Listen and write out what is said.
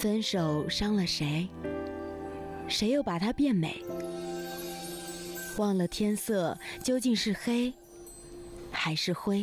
分手伤了谁？谁又把它变美？忘了天色究竟是黑还是灰？